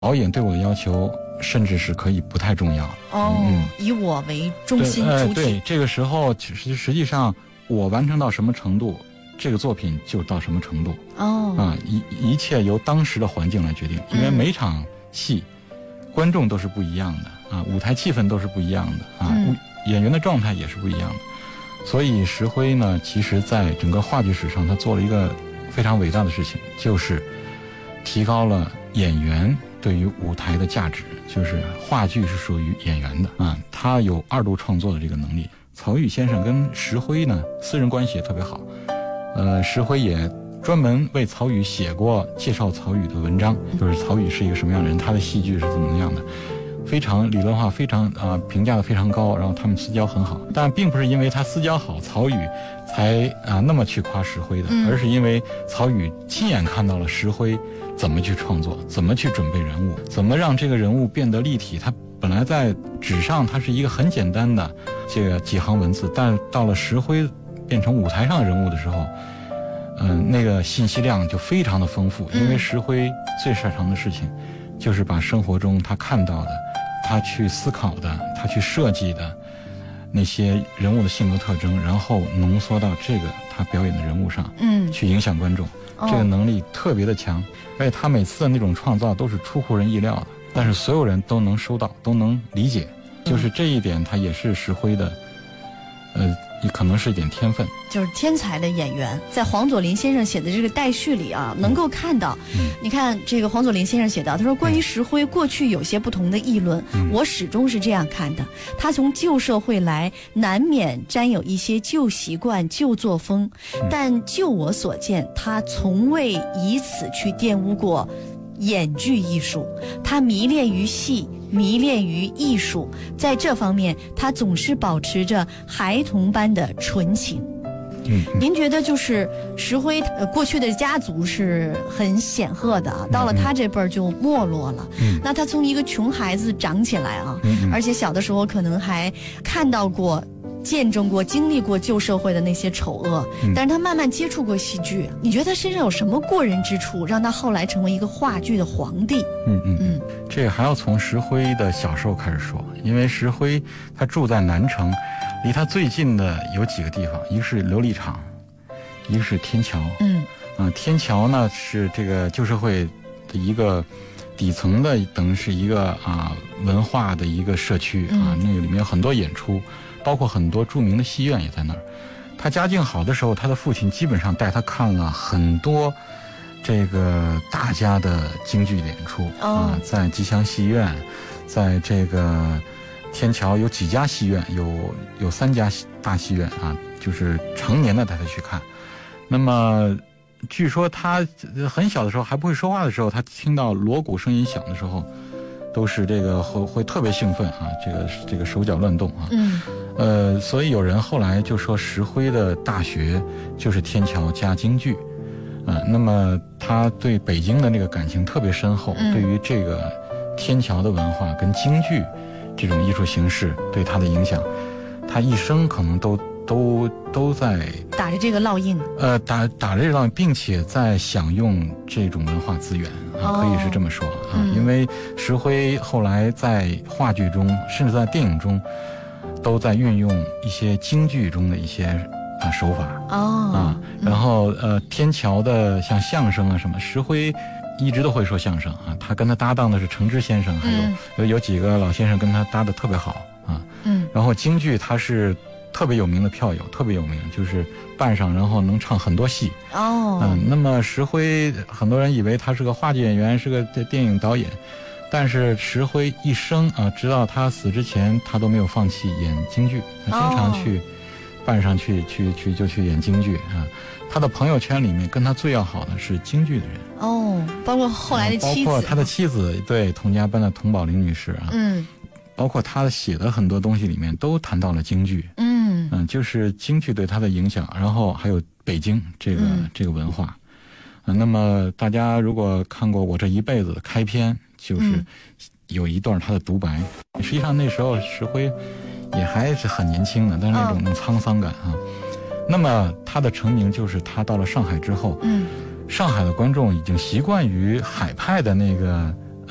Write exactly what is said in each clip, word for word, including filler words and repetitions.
导演对我的要求甚至是可以不太重要哦、嗯，以我为中心主体。 对、呃、对，这个时候其实实际上我完成到什么程度，这个作品就到什么程度。 哦啊，一一切由当时的环境来决定，因为每场戏、嗯、观众都是不一样的啊，舞台气氛都是不一样的啊、嗯，演员的状态也是不一样的。所以石辉呢，其实在整个话剧史上他做了一个非常伟大的事情，就是提高了演员对于舞台的价值，就是话剧是属于演员的啊，他有二度创作的这个能力。曹禺先生跟石辉呢私人关系也特别好，呃，石辉也专门为曹禺写过介绍曹禺的文章，就是曹禺是一个什么样的人，他的戏剧是怎么样的，非常理论化，非常啊、呃、评价的非常高，然后他们私交很好。但并不是因为他私交好，曹禺才啊、呃、那么去夸石辉的，而是因为曹禺亲眼看到了石辉怎么去创作，怎么去准备人物，怎么让这个人物变得立体。他本来在纸上它是一个很简单的这个几行文字，但到了石辉变成舞台上的人物的时候，嗯、呃，那个信息量就非常的丰富。因为石辉最擅长的事情就是把生活中他看到的，他去思考的，他去设计的那些人物的性格特征，然后浓缩到这个他表演的人物上，嗯，去影响观众。这个能力特别的强，而且他每次的那种创造都是出乎人意料的，但是所有人都能收到，都能理解。就是这一点，他也是石辉的，呃，也可能是一点天分。 就是天才的演员，在黄佐临先生写的这个待序里啊，能够看到。嗯、你看这个黄佐临先生写到，他说关于石辉过去有些不同的议论，嗯、我始终是这样看的。他从旧社会来，难免沾有一些旧习惯、旧作风，嗯、但就我所见，他从未以此去玷污过演剧艺术。他迷恋于戏，迷恋于艺术，在这方面，他总是保持着孩童般的纯情。嗯，您觉得就是石辉呃过去的家族是很显赫的啊，到了他这辈儿就没落了。嗯，那他从一个穷孩子长起来啊，嗯嗯，而且小的时候可能还看到过、见证过、经历过旧社会的那些丑恶，嗯、但是他慢慢接触过戏剧。你觉得他身上有什么过人之处，让他后来成为一个话剧的皇帝？ 嗯嗯嗯，这个还要从石辉的小时候开始说，因为石辉他住在南城。离他最近的有几个地方，一个是琉璃厂，一个是天桥。嗯，啊，天桥呢是这个旧社会的一个底层的，等于是一个啊文化的一个社区啊，那个里面有很多演出，包括很多著名的戏院也在那儿。他家境好的时候，他的父亲基本上带他看了很多这个大家的京剧演出、哦、啊，在吉祥戏院，在这个。天桥有几家戏院，有有三家大戏院啊，就是常年的带他去看。那么，据说他很小的时候还不会说话的时候，他听到锣鼓声音响的时候，都是这个会会特别兴奋啊，这个这个手脚乱动啊。嗯。呃，所以有人后来就说石辉的大学就是天桥加京剧，啊，那么他对北京的那个感情特别深厚，嗯、对于这个天桥的文化跟京剧。这种艺术形式对他的影响，他一生可能都都都在打着这个烙印， 呃，打打着这个烙印，并且在享用这种文化资源啊，可以是这么说、哦、啊。因为石辉后来在话剧中，甚至在电影中，都在运用一些京剧中的一些啊手法哦啊，然后呃，天桥的像相声啊什么，石辉。一直都会说相声啊，他跟他搭档的是程之先生，还有、嗯、有有几个老先生跟他搭的特别好啊。嗯，然后京剧他是特别有名的票友，特别有名，就是扮上然后能唱很多戏哦。嗯，那么石辉很多人以为他是个话剧演员，是个电影导演，但是石辉一生啊，直到他死之前，他都没有放弃演京剧，他经常去扮上去去去就去演京剧啊。他的朋友圈里面跟他最要好的是京剧的人哦，包括后来的妻子， 包括他的妻子，对，佟家班的佟宝玲女士啊，嗯，包括他写的很多东西里面都谈到了京剧，嗯嗯，就是京剧对他的影响，然后还有北京这个、嗯、这个文化，啊，那么大家如果看过《我这一辈子》的开篇，就是有一段他的独白，嗯、实际上那时候石辉也还是很年轻的，但是那种、哦、那种沧桑感啊。那么他的成名就是他到了上海之后，嗯，上海的观众已经习惯于海派的那个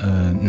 呃，